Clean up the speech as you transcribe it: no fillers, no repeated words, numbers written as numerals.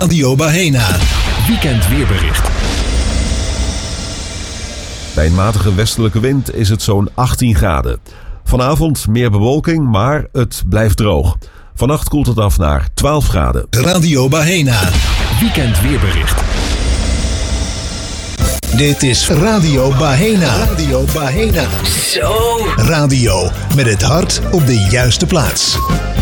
Radio Bahena. Weekend weerbericht. Bij een matige westelijke wind is het zo'n 18 graden. Vanavond meer bewolking, maar het blijft droog. Vannacht koelt het af naar 12 graden. Radio Bahena. Weekend weerbericht. Dit is Radio Bahena. Radio Bahena. Zo. Radio met het hart op de juiste plaats.